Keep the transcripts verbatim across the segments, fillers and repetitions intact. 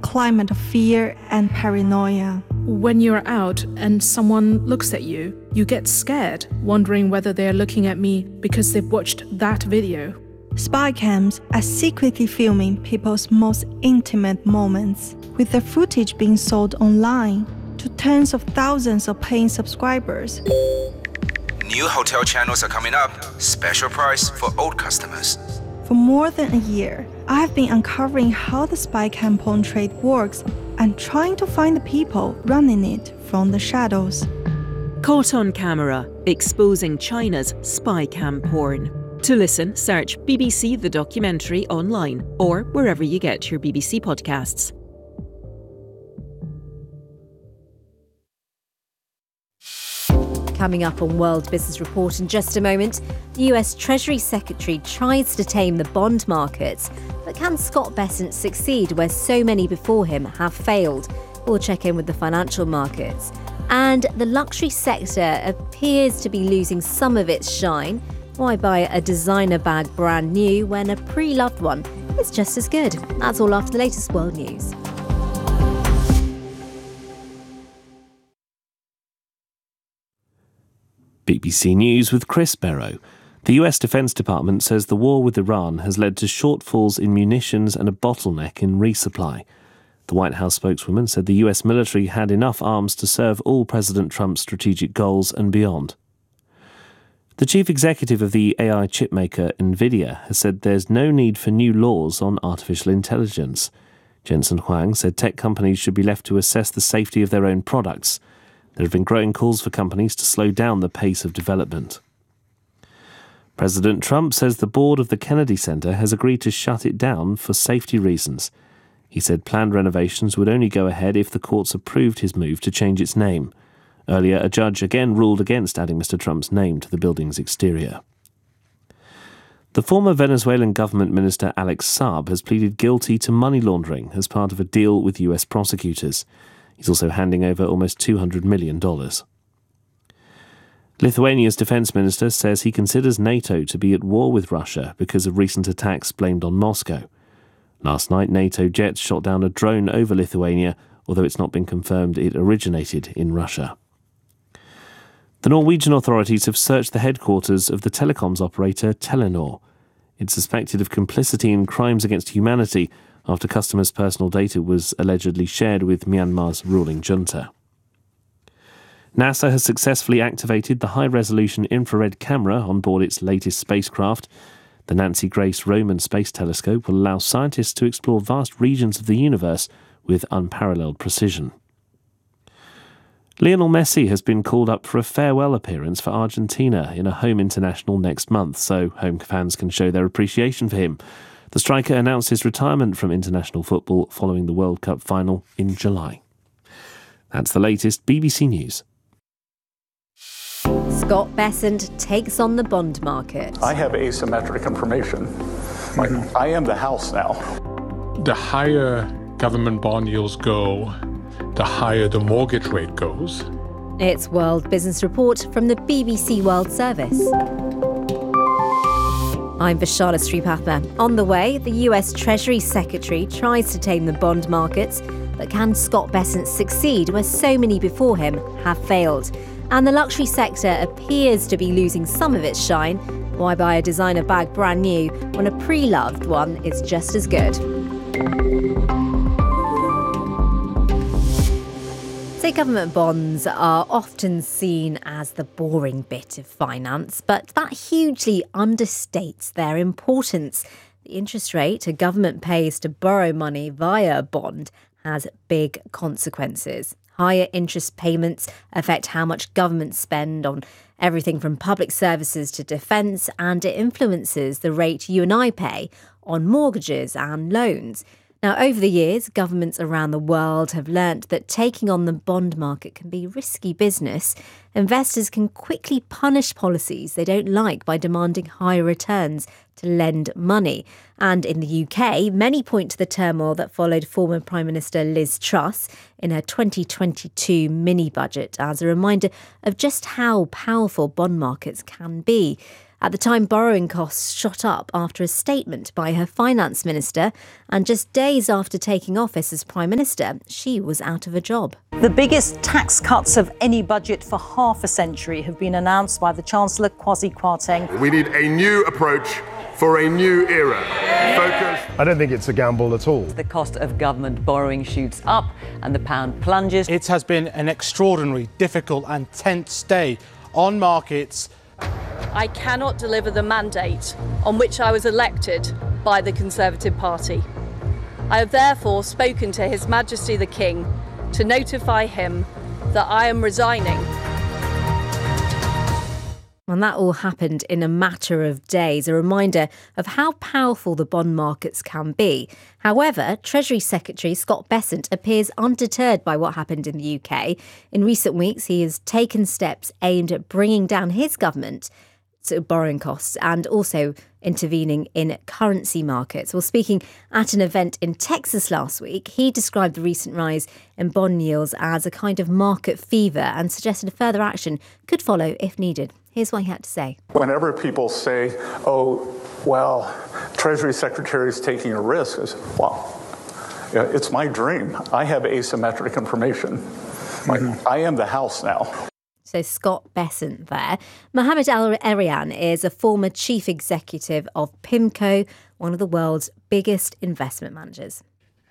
climate of fear and paranoia. When you're out and someone looks at you, you get scared, wondering whether they're looking at me because they've watched that video. Spy cams are secretly filming people's most intimate moments, with the footage being sold online to tens of thousands of paying subscribers. New hotel channels are coming up. Special price for old customers. For more than a year, I have been uncovering how the spy cam porn trade works and trying to find the people running it from the shadows. Caught on Camera, exposing China's spy cam porn. To listen, search B B C The Documentary online or wherever you get your B B C podcasts. Coming up on World Business Report in just a moment, the U S Treasury Secretary tries to tame the bond markets, but can Scott Bessent succeed where so many before him have failed? We'll check in with the financial markets. And the luxury sector appears to be losing some of its shine. Why buy a designer bag brand new when a pre-loved one is just as good? That's all after the latest world news. B B C News with Chris Barrow. The U S Defense Department says the war with Iran has led to shortfalls in munitions and a bottleneck in resupply. The White House spokeswoman said the U S military had enough arms to serve all President Trump's strategic goals and beyond. The chief executive of the A I chipmaker Nvidia has said there's no need for new laws on artificial intelligence. Jensen Huang said tech companies should be left to assess the safety of their own products. There have been growing calls for companies to slow down the pace of development. President Trump says the board of the Kennedy Center has agreed to shut it down for safety reasons. He said planned renovations would only go ahead if the courts approved his move to change its name. Earlier, a judge again ruled against adding Mister Trump's name to the building's exterior. The former Venezuelan government minister Alex Saab has pleaded guilty to money laundering as part of a deal with U S prosecutors. He's also handing over almost two hundred million dollars. Lithuania's defence minister says he considers NATO to be at war with Russia because of recent attacks blamed on Moscow. Last night, NATO jets shot down a drone over Lithuania, although it's not been confirmed it originated in Russia. The Norwegian authorities have searched the headquarters of the telecoms operator Telenor. It's suspected of complicity in crimes against humanity after customers' personal data was allegedly shared with Myanmar's ruling junta. NASA has successfully activated the high-resolution infrared camera on board its latest spacecraft. The Nancy Grace Roman Space Telescope will allow scientists to explore vast regions of the universe with unparalleled precision. Lionel Messi has been called up for a farewell appearance for Argentina in a home international next month, so home fans can show their appreciation for him. The striker announced his retirement from international football following the World Cup final in July. That's the latest B B C News. Scott Bessent takes on the bond market. I have asymmetric information. Like, I am the house now. The higher government bond yields go, the higher the mortgage rate goes. It's World Business Report from the B B C World Service. I'm Vishana Sripathma. On the way, the U S Treasury Secretary tries to tame the bond markets, but can Scott Bessent succeed where so many before him have failed? And the luxury sector appears to be losing some of its shine. Why buy a designer bag brand new when a pre-loved one is just as good? So government bonds are often seen as the boring bit of finance, but that hugely understates their importance. The interest rate a government pays to borrow money via a bond has big consequences. Higher interest payments affect how much government spend on everything from public services to defence, and it influences the rate you and I pay on mortgages and loans. Now, over the years, governments around the world have learnt that taking on the bond market can be risky business. Investors can quickly punish policies they don't like by demanding higher returns to lend money. And in the U K, many point to the turmoil that followed former Prime Minister Liz Truss in her twenty twenty-two mini-budget as a reminder of just how powerful bond markets can be. At the time, borrowing costs shot up after a statement by her finance minister, and just days after taking office as Prime Minister, she was out of a job. The biggest tax cuts of any budget for half a century have been announced by the Chancellor, Kwasi Kwarteng. We need a new approach for a new era. Focus. I don't think it's a gamble at all. The cost of government borrowing shoots up and the pound plunges. It has been an extraordinary, difficult and tense day on markets. I cannot deliver the mandate on which I was elected by the Conservative Party. I have therefore spoken to His Majesty the King to notify him that I am resigning. And that all happened in a matter of days, a reminder of how powerful the bond markets can be. However, Treasury Secretary Scott Bessent appears undeterred by what happened in the U K. In recent weeks, he has taken steps aimed at bringing down his government to borrowing costs and also intervening in currency markets. Well, speaking at an event in Texas last week, he described the recent rise in bond yields as a kind of market fever and suggested a further action could follow if needed. Here's what he had to say. Whenever people say, oh, well, Treasury Secretary is taking a risk, I say, well, yeah, it's my dream. I have asymmetric information. Mm-hmm. I am the house now. So Scott Bessent there. Mohamed El-Erian is a former chief executive of PIMCO, one of the world's biggest investment managers.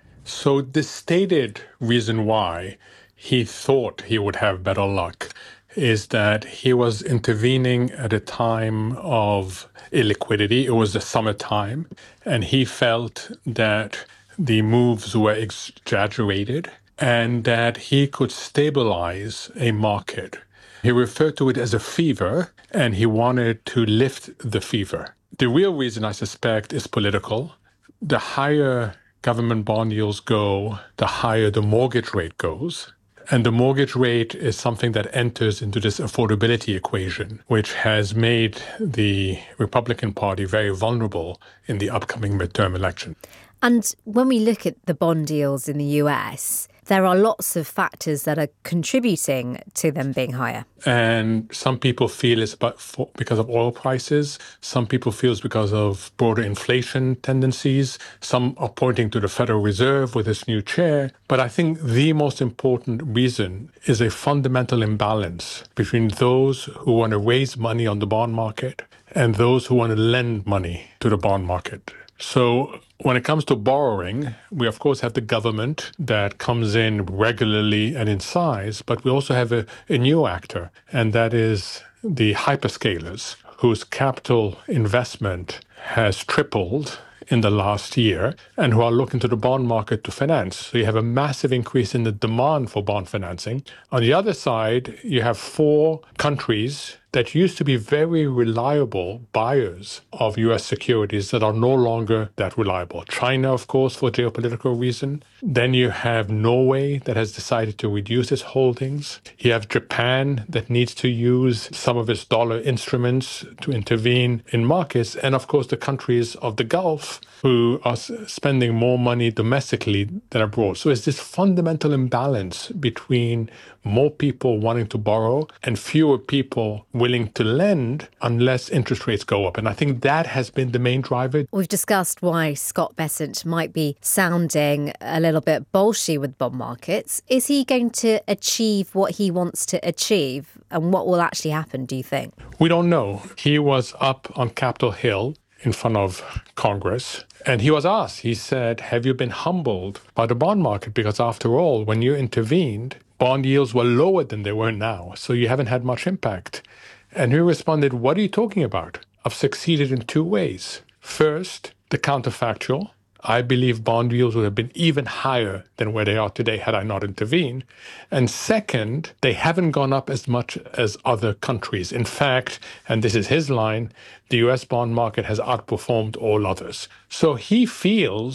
So the stated reason why he thought he would have better luck is that he was intervening at a time of illiquidity. It was the summertime, and he felt that the moves were exaggerated and that he could stabilize a market. He referred to it as a fever, and he wanted to lift the fever. The real reason, I suspect, is political. The higher government bond yields go, the higher the mortgage rate goes. And the mortgage rate is something that enters into this affordability equation, which has made the Republican Party very vulnerable in the upcoming midterm election. And when we look at the bond deals in the U S, there are lots of factors that are contributing to them being higher. And some people feel it's about for, because of oil prices. Some people feel it's because of broader inflation tendencies. Some are pointing to the Federal Reserve with its new chair. But I think the most important reason is a fundamental imbalance between those who want to raise money on the bond market and those who want to lend money to the bond market. So when it comes to borrowing, we of course have the government that comes in regularly and in size, but we also have a, a new actor, and that is the hyperscalers, whose capital investment has tripled in the last year and who are looking to the bond market to finance. So you have a massive increase in the demand for bond financing. On the other side, you have four countries that used to be very reliable buyers of U S securities that are no longer that reliable. China, of course, for geopolitical reason. Then you have Norway that has decided to reduce its holdings. You have Japan that needs to use some of its dollar instruments to intervene in markets. And of course, the countries of the Gulf who are spending more money domestically than abroad. So it's this fundamental imbalance between more people wanting to borrow and fewer people willing to lend unless interest rates go up. And I think that has been the main driver. We've discussed why Scott Bessent might be sounding a little bit bolshy with bond markets. Is he going to achieve what he wants to achieve? And what will actually happen, do you think? We don't know. He was up on Capitol Hill in front of Congress. And he was asked, he said, have you been humbled by the bond market? Because after all, when you intervened, bond yields were lower than they were now. So you haven't had much impact. And he responded, what are you talking about? I've succeeded in two ways. First, the counterfactual. I believe bond yields would have been even higher than where they are today had I not intervened. And second, they haven't gone up as much as other countries. In fact, and this is his line, the U S bond market has outperformed all others. So he feels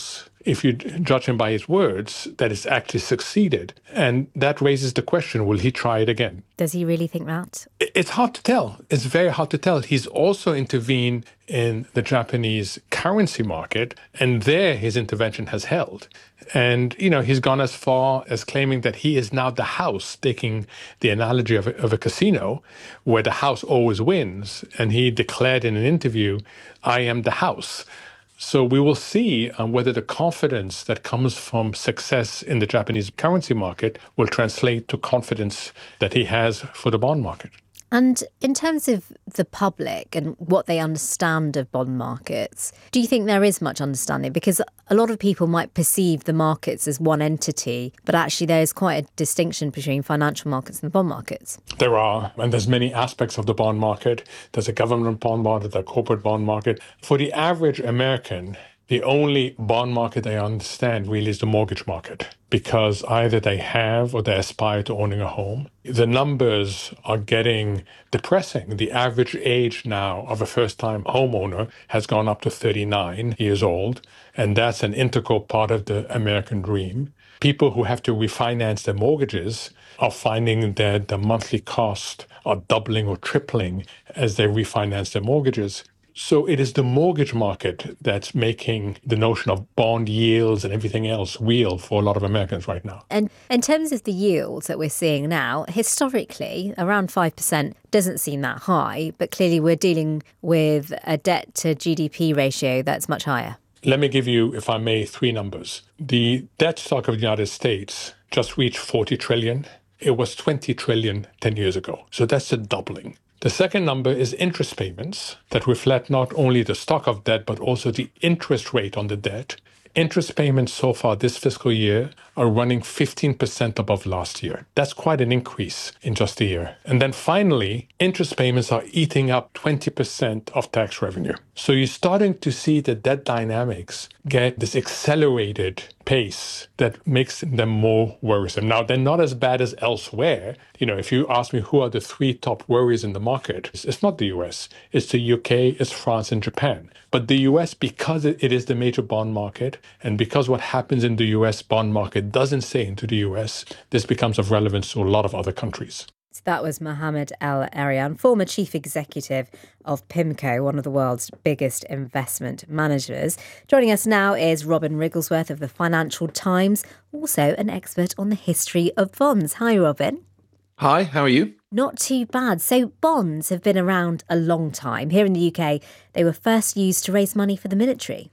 if you judge him by his words, that it's actually succeeded. And that raises the question, will he try it again? Does he really think that? It's hard to tell. It's very hard to tell. He's also intervened in the Japanese currency market, and there his intervention has held. And, you know, he's gone as far as claiming that he is now the house, taking the analogy of a, of a casino where the house always wins. And he declared in an interview, I am the house. So we will see um, whether the confidence that comes from success in the Japanese currency market will translate to confidence that he has for the bond market. And in terms of the public and what they understand of bond markets, do you think there is much understanding? Because a lot of people might perceive the markets as one entity, but actually there is quite a distinction between financial markets and the bond markets. There are, and there's many aspects of the bond market. There's a government bond market, there's a corporate bond market. For the average American, the only bond market they understand really is the mortgage market, because either they have or they aspire to owning a home. The numbers are getting depressing. The average age now of a first-time homeowner has gone up to thirty-nine years old, and that's an integral part of the American dream. People who have to refinance their mortgages are finding that the monthly costs are doubling or tripling as they refinance their mortgages. So it is the mortgage market that's making the notion of bond yields and everything else real for a lot of Americans right now. And in terms of the yields that we're seeing now, historically, around five percent doesn't seem that high, but clearly we're dealing with a debt to G D P ratio that's much higher. Let me give you, if I may, three numbers. The debt stock of the United States just reached forty trillion. It was twenty trillion ten years ago. So that's a doubling. The second number is interest payments that reflect not only the stock of debt, but also the interest rate on the debt. Interest payments so far this fiscal year are running fifteen percent above last year. That's quite an increase in just a year. And then finally, interest payments are eating up twenty percent of tax revenue. So you're starting to see the debt dynamics get this accelerated pace that makes them more worrisome. Now, they're not as bad as elsewhere. You know, if you ask me who are the three top worries in the market, it's not the U S. It's the U K, it's France, and Japan. But the U S, because it is the major bond market, and because what happens in the U S bond market doesn't stay into the U S, this becomes of relevance to a lot of other countries. So that was Mohamed El-Erian, former chief executive of PIMCO, one of the world's biggest investment managers. Joining us now is Robin Wrigglesworth of the Financial Times, also an expert on the history of bonds. Hi, Robin. Hi, how are you? Not too bad. So bonds have been around a long time. Here in the U K, they were first used to raise money for the military.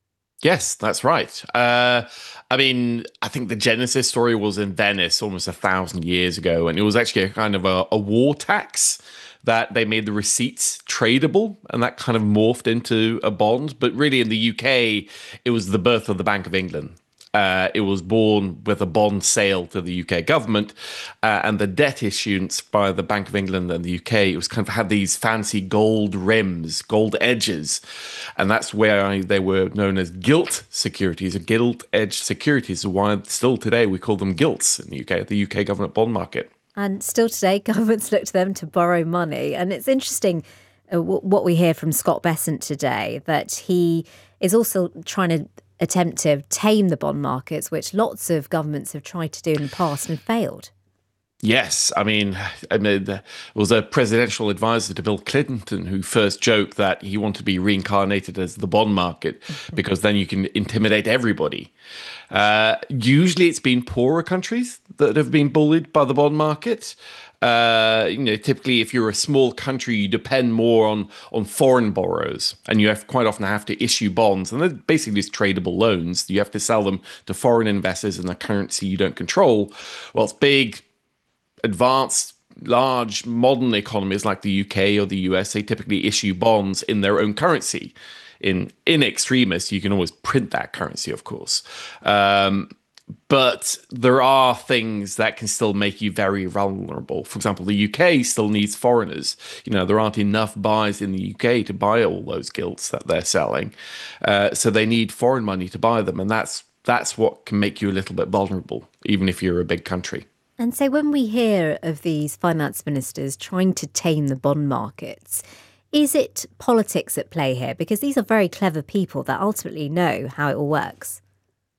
Yes, that's right. Uh, I mean, I think the genesis story was in Venice almost a thousand years ago, and it was actually a kind of a, a war tax that they made the receipts tradable, and that kind of morphed into a bond. But really in the U K, it was the birth of the Bank of England. Uh, it was born with a bond sale to the U K government, uh, and the debt issuance by the Bank of England and the U K, it was kind of had these fancy gold rims, gold edges, and that's where I, they were known as gilt securities, or gilt-edged securities, so why still today we call them gilts in the U K, the U K government bond market. And still today, governments look to them to borrow money. And it's interesting uh, w- what we hear from Scott Bessent today, that he is also trying to attempt to tame the bond markets, which lots of governments have tried to do in the past and failed. Yes, I mean, I mean, there was a presidential advisor to Bill Clinton who first joked that he wanted to be reincarnated as the bond market because then you can intimidate everybody. Uh, usually it's been poorer countries that have been bullied by the bond market. Uh, you know, typically, if you're a small country, you depend more on on foreign borrowers, and you have quite often have to issue bonds, and they're basically just tradable loans. You have to sell them to foreign investors in a currency you don't control. Well, it's big, advanced, large, modern economies like the U K or the U S. They typically issue bonds in their own currency. In in extremis, you can always print that currency, of course. Um, But there are things that can still make you very vulnerable. For example, the U K still needs foreigners. You know, there aren't enough buyers in the U K to buy all those gilts that they're selling. Uh, so they need foreign money to buy them. And that's that's what can make you a little bit vulnerable, even if you're a big country. And so when we hear of these finance ministers trying to tame the bond markets, is it politics at play here? Because these are very clever people that ultimately know how it all works.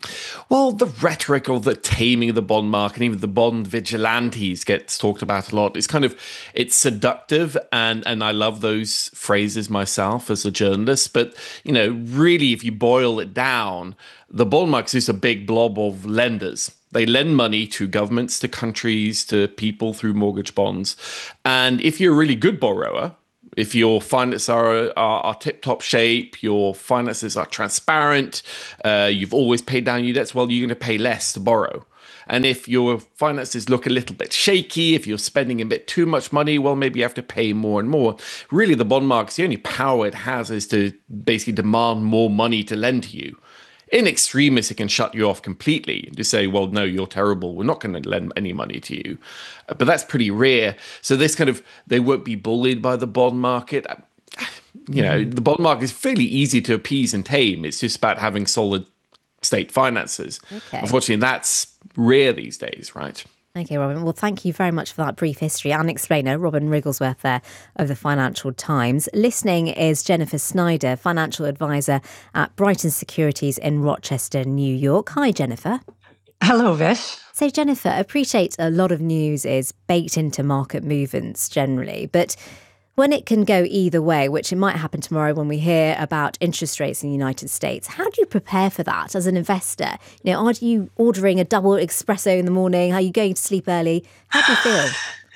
Well, the rhetoric of the taming of the bond market, even the bond vigilantes gets talked about a lot. It's kind of, it's seductive, and and I love those phrases myself as a journalist. But, you know, really, if you boil it down, the bond market is just a big blob of lenders. They lend money to governments, to countries, to people through mortgage bonds. And if you're a really good borrower, if your finances are, are, are tip-top shape, your finances are transparent, uh, you've always paid down your debts, well, you're going to pay less to borrow. And if your finances look a little bit shaky, if you're spending a bit too much money, well, maybe you have to pay more and more. Really, the bond market, the only power it has is to basically demand more money to lend to you. In extremis, it can shut you off completely and just say, well, no, you're terrible. We're not going to lend any money to you. Uh, but that's pretty rare. So this kind of, they won't be bullied by the bond market. You know, mm-hmm. The bond market is fairly easy to appease and tame. It's just about having solid state finances. Okay. Unfortunately, that's rare these days, right? Okay, Robin. Well, thank you very much for that brief history and explainer. Robin Wrigglesworth there of the Financial Times. Listening is Jennifer Snyder, financial advisor at Brighton Securities in Rochester, New York. Hi, Jennifer. Hello, Vish. So, Jennifer, I appreciate a lot of news is baked into market movements generally, but when it can go either way, which it might happen tomorrow when we hear about interest rates in the United States, how do you prepare for that as an investor? You know, are you ordering a double espresso in the morning? Are you going to sleep early? How do you feel?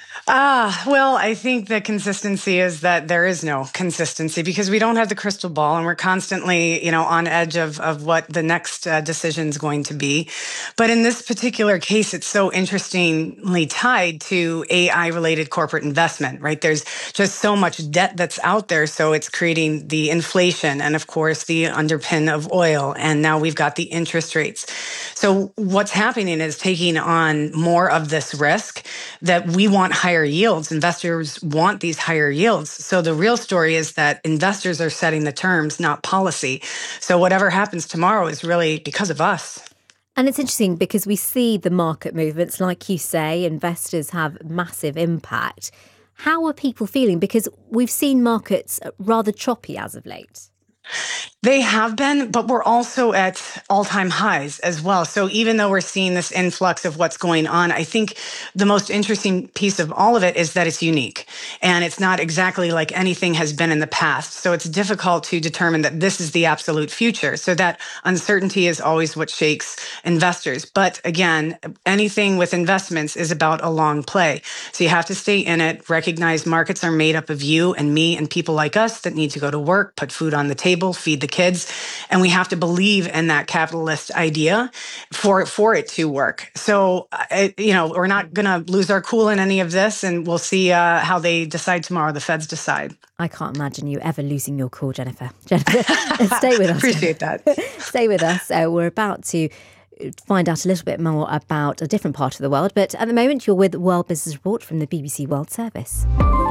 Ah, well, I think the consistency is that there is no consistency because we don't have the crystal ball and we're constantly, you know, on edge of, of what the next uh, decision is going to be. But in this particular case, it's so interestingly tied to A I-related corporate investment, right? There's just so much debt that's out there. So it's creating the inflation and, of course, the underpin of oil. And now we've got the interest rates. So what's happening is taking on more of this risk that we want higher yields. Investors want these higher yields. So the real story is that investors are setting the terms, not policy. So whatever happens tomorrow is really because of us. And it's interesting because we see the market movements, like you say, investors have massive impact. How are people feeling? Because we've seen markets rather choppy as of late. They have been, but we're also at all-time highs as well. So even though we're seeing this influx of what's going on, I think the most interesting piece of all of it is that it's unique. And it's not exactly like anything has been in the past. So it's difficult to determine that this is the absolute future. So that uncertainty is always what shakes investors. But again, anything with investments is about a long play. So you have to stay in it, recognize markets are made up of you and me and people like us that need to go to work, put food on the table, feed the kids, and we have to believe in that capitalist idea for for it to work. So, uh, you know, we're not going to lose our cool in any of this, and we'll see uh, how they decide tomorrow. The Feds decide. I can't imagine you ever losing your cool, Jennifer. Jennifer, stay with us. Appreciate that. Stay with us. Uh, we're about to find out a little bit more about a different part of the world, but at the moment you're with World Business Report from the B B C World Service.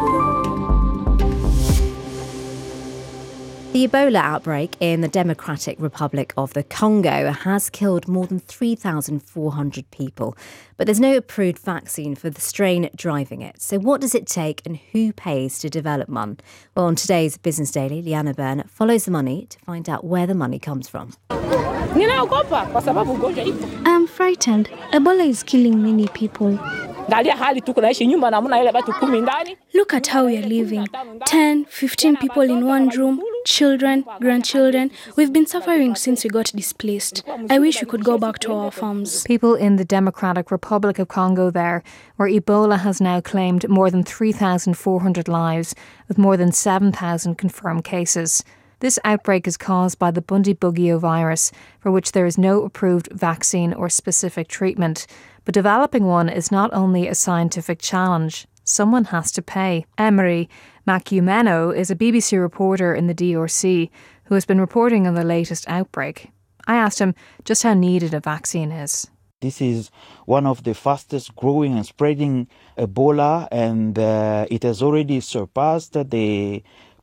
The Ebola outbreak in the Democratic Republic of the Congo has killed more than three thousand four hundred people, but there's no approved vaccine for the strain driving it. So what does it take and who pays to develop one? Well, on today's Business Daily, Liana Byrne follows the money to find out where the money comes from. I'm frightened. Ebola is killing many people. Look at how we are living. ten, fifteen people in one room, children, grandchildren. We've been suffering since we got displaced. I wish we could go back to our farms. People in the Democratic Republic of Congo there, where Ebola has now claimed more than three thousand four hundred lives, with more than seven thousand confirmed cases. This outbreak is caused by the Bundibugyo virus, for which there is no approved vaccine or specific treatment. But developing one is not only a scientific challenge, someone has to pay. Emery Makumeno is a B B C reporter in the D R C who has been reporting on the latest outbreak. I asked him just how needed a vaccine is. This is one of the fastest growing and spreading Ebola, and uh, it has already surpassed the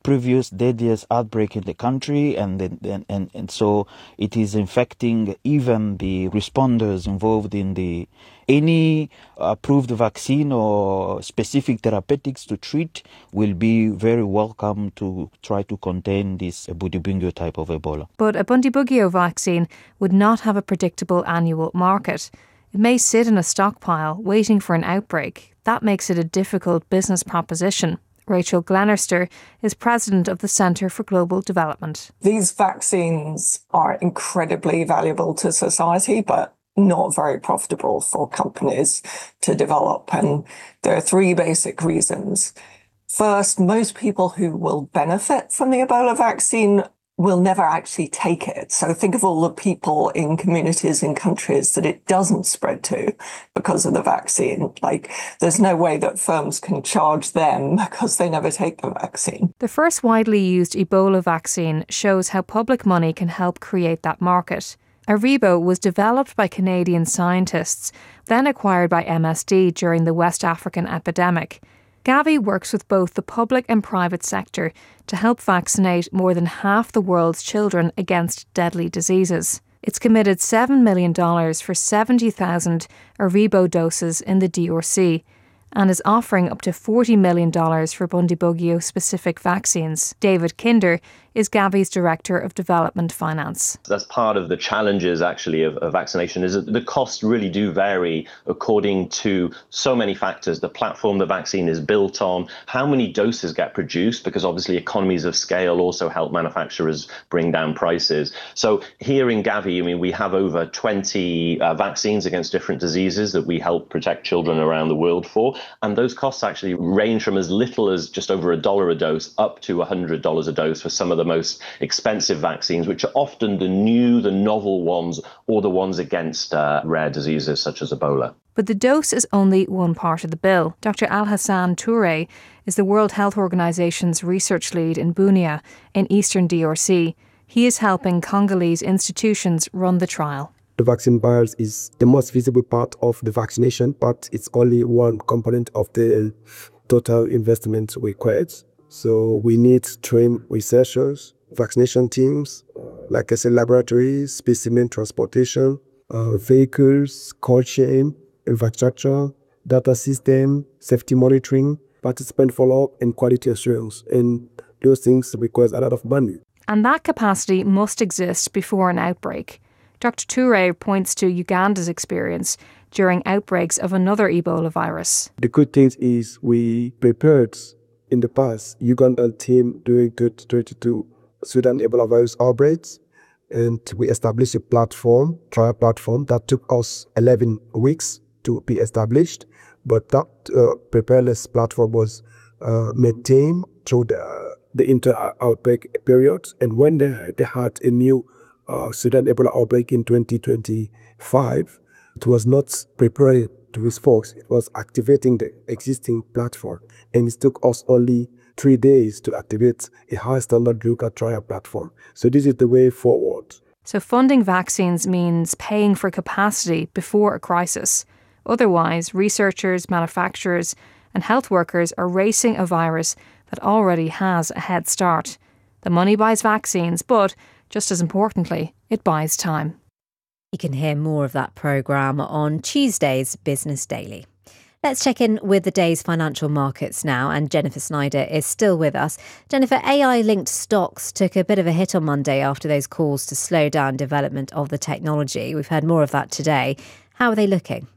previous deadliest outbreak in the country, and, and, and, and so it is infecting even the responders involved in the any approved vaccine or specific therapeutics to treat will be very welcome to try to contain this Bundibugyo type of Ebola. But a Bundibugyo vaccine would not have a predictable annual market. It may sit in a stockpile waiting for an outbreak. That makes it a difficult business proposition. Rachel Glenister is president of the Centre for Global Development. These vaccines are incredibly valuable to society, but not very profitable for companies to develop. And there are three basic reasons. First, most people who will benefit from the Ebola vaccine will never actually take it. So think of all the people in communities in countries that it doesn't spread to because of the vaccine. Like, there's no way that firms can charge them because they never take the vaccine. The first widely used Ebola vaccine shows how public money can help create that market. Aribo was developed by Canadian scientists, then acquired by M S D during the West African epidemic. Gavi works with both the public and private sector to help vaccinate more than half the world's children against deadly diseases. It's committed seven million dollars for seventy thousand Aribo doses in the D R C and is offering up to forty million dollars for Bundibugyo-specific vaccines. David Kinder is Gavi's Director of Development Finance. That's part of the challenges, actually, of, of vaccination, is that the costs really do vary according to so many factors. The platform the vaccine is built on, how many doses get produced, because obviously economies of scale also help manufacturers bring down prices. So here in Gavi, I mean, we have over twenty uh, vaccines against different diseases that we help protect children around the world for. And those costs actually range from as little as just over a dollar a dose up to one hundred dollars a dose for some of the most expensive vaccines, which are often the new, the novel ones, or the ones against uh, rare diseases such as Ebola. But the dose is only one part of the bill. Doctor Alhassan Touré is the World Health Organization's research lead in Bunia in eastern D R C. He is helping Congolese institutions run the trial. The vaccine buyers is the most visible part of the vaccination, but it's only one component of the total investment required. So we need trained researchers, vaccination teams, like I said, laboratories, specimen transportation, uh, vehicles, cold chain, infrastructure, data system, safety monitoring, participant follow-up, and quality assurance. And those things require a lot of money. And that capacity must exist before an outbreak. Doctor Touré points to Uganda's experience during outbreaks of another Ebola virus. The good thing is we prepared in the past Uganda team during twenty twenty-two Sudan Ebola virus outbreaks, and we established a platform, trial platform, that took us eleven weeks to be established. But that uh, preparedness platform was uh, maintained through the, the inter-outbreak period, and when they, they had a new Uh, Sudan Ebola outbreak in twenty twenty-five, it was not prepared to respond. It was activating the existing platform, and it took us only three days to activate a high standard Luca trial platform. So this is the way forward. So funding vaccines means paying for capacity before a crisis. Otherwise, researchers, manufacturers, and health workers are racing a virus that already has a head start. The money buys vaccines, but just as importantly, it buys time. You can hear more of that programme on Tuesday's Business Daily. Let's check in with the day's financial markets now, and Jennifer Snyder is still with us. Jennifer, A I-linked stocks took a bit of a hit on Monday after those calls to slow down development of the technology. We've heard more of that today. How are they looking?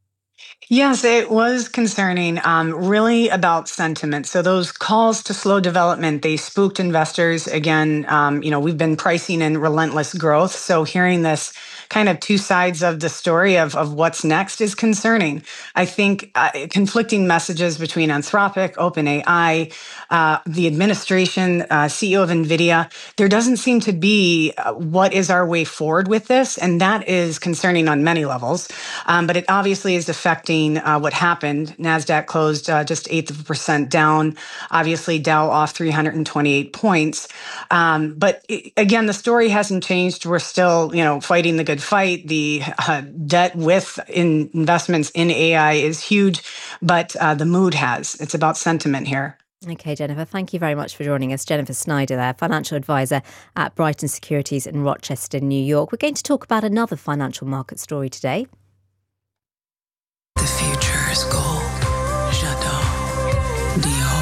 Yes, it was concerning, um, really about sentiment. So those calls to slow development, they spooked investors. Again, um, you know, we've been pricing in relentless growth. So hearing this kind of two sides of the story of, of what's next is concerning. I think uh, conflicting messages between Anthropic, OpenAI, uh, the administration, uh, C E O of NVIDIA, there doesn't seem to be uh, what is our way forward with this. And that is concerning on many levels. Um, but it obviously is affecting uh, what happened. NASDAQ closed uh, just eighth of a percent down. Obviously, Dow off three hundred twenty-eight points. Um, but it, again, the story hasn't changed. We're still, you know, fighting the good fight. The uh, debt with in investments in A I is huge, but uh, the mood has. It's about sentiment here. Okay, Jennifer, thank you very much for joining us. Jennifer Snyder there, financial advisor at Brighton Securities in Rochester, New York. We're going to talk about another financial market story today. The future is gold. J'adore. Dior.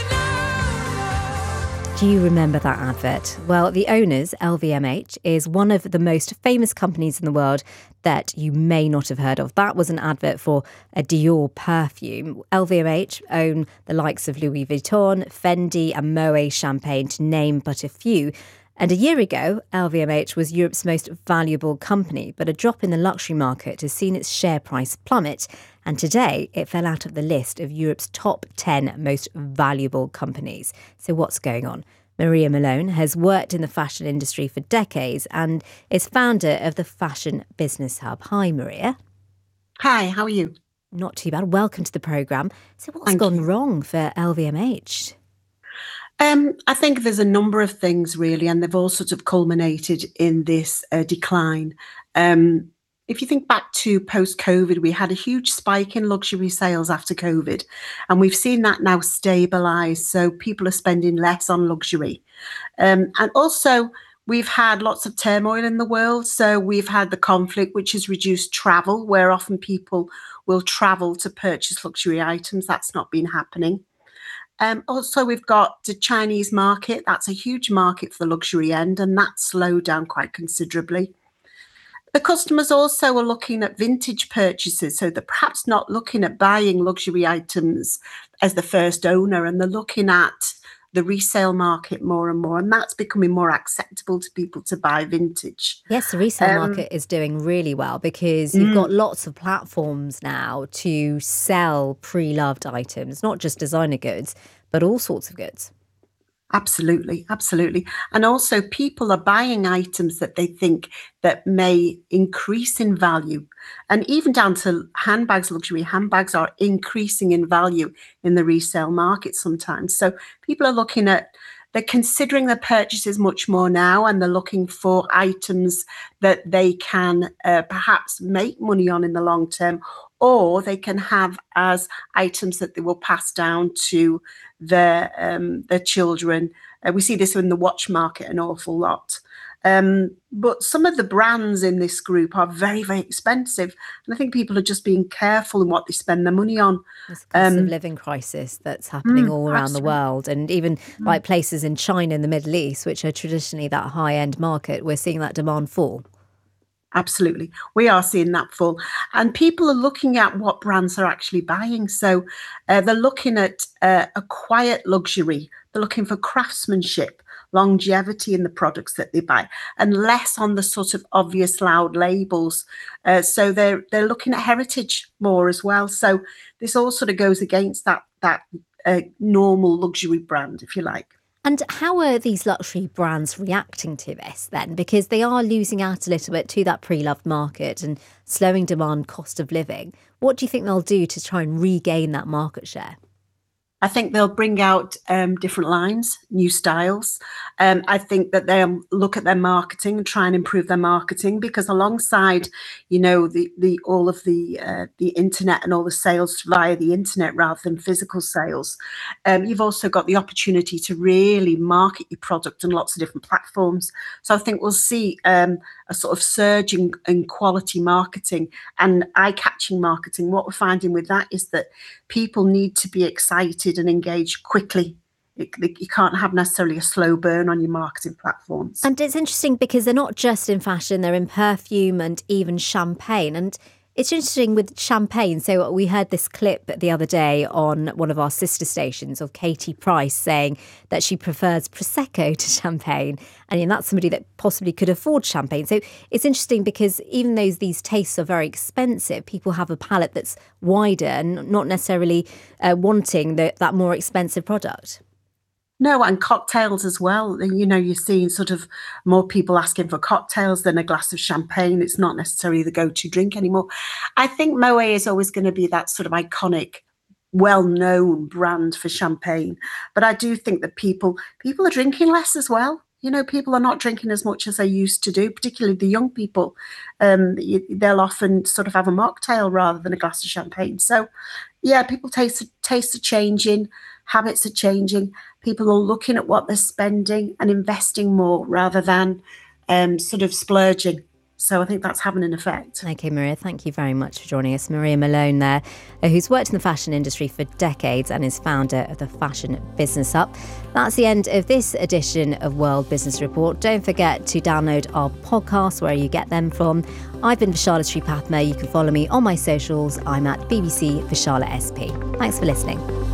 Do you remember that advert? Well, the owners, L V M H, is one of the most famous companies in the world that you may not have heard of. That was an advert for a Dior perfume. L V M H own the likes of Louis Vuitton, Fendi and Moet Champagne, to name but a few. And a year ago, L V M H was Europe's most valuable company, but a drop in the luxury market has seen its share price plummet. And today, it fell out of the list of Europe's top ten most valuable companies. So what's going on? Maria Malone has worked in the fashion industry for decades and is founder of the Fashion Business Hub. Hi, Maria. Hi, how are you? Not too bad. Welcome to the programme. So what's Thank gone you. wrong for L V M H? Um, I think there's a number of things really, and they've all sort of culminated in this uh, decline. Um, if you think back to post-COVID, we had a huge spike in luxury sales after COVID, and we've seen that now stabilise. So people are spending less on luxury. Um, and also, we've had lots of turmoil in the world. So we've had the conflict, which has reduced travel, where often people will travel to purchase luxury items. That's not been happening. Um, also, we've got the Chinese market. That's a huge market for the luxury end, and that's slowed down quite considerably. The customers also are looking at vintage purchases, so they're perhaps not looking at buying luxury items as the first owner, and they're looking at the resale market more and more, and that's becoming more acceptable to people to buy vintage. Yes, the resale Um, market is doing really well because you've Mm. got lots of platforms now to sell pre-loved items, not just designer goods, but all sorts of goods. Absolutely, absolutely. And also people are buying items that they think that may increase in value. And even down to handbags, luxury handbags are increasing in value in the resale market sometimes. So people are looking at, they're considering their purchases much more now, and they're looking for items that they can uh, perhaps make money on in the long term, or they can have as items that they will pass down to their um, their children. Uh, we see this in the watch market an awful lot. Um, but some of the brands in this group are very, very expensive. And I think people are just being careful in what they spend their money on. This cost of Um, living crisis that's happening mm, all around the absolutely. world, and even like places in China and the Middle East, which are traditionally that high-end market, we're seeing that demand fall. Absolutely. We are seeing that fall. And people are looking at what brands are actually buying. So uh, they're looking at uh, a quiet luxury. They're looking for craftsmanship, longevity in the products that they buy, and less on the sort of obvious loud labels. Uh, so they're they're looking at heritage more as well. So this all sort of goes against that that uh, normal luxury brand, if you like. And how are these luxury brands reacting to this then? Because they are losing out a little bit to that pre-loved market and slowing demand, cost of living. What do you think they'll do to try and regain that market share? I think they'll bring out um, different lines, new styles. Um, I think that they'll look at their marketing and try and improve their marketing, because alongside, you know, the the all of the uh, the internet and all the sales via the internet rather than physical sales, um, you've also got the opportunity to really market your product on lots of different platforms. So I think we'll see um, a sort of surge in, in quality marketing and eye-catching marketing. What we're finding with that is that people need to be excited and engage quickly. It, you can't have necessarily a slow burn on your marketing platforms. And it's interesting because they're not just in fashion, they're in perfume and even champagne. And it's interesting with champagne. So we heard this clip the other day on one of our sister stations of Katie Price saying that she prefers Prosecco to champagne. And you know, that's somebody that possibly could afford champagne. So it's interesting because even though these tastes are very expensive, people have a palate that's wider and not necessarily uh, wanting the, that more expensive product. No, and cocktails as well. You know, you're seeing sort of more people asking for cocktails than a glass of champagne. It's not necessarily the go-to drink anymore. I think Moet is always going to be that sort of iconic, well-known brand for champagne. But I do think that people people are drinking less as well. You know, people are not drinking as much as they used to do, particularly the young people. Um, they'll often sort of have a mocktail rather than a glass of champagne. So, yeah, people taste tastes are changing, habits are changing. People are looking at what they're spending and investing more rather than um, sort of splurging. So I think that's having an effect. Okay, Maria, thank you very much for joining us. Maria Malone there, who's worked in the fashion industry for decades and is founder of the Fashion Business Up. That's the end of this edition of World Business Report. Don't forget to download our podcasts where you get them from. I've been Vishala Sripathma. You can follow me on my socials. I'm at B B C Vishala S P. Thanks for listening.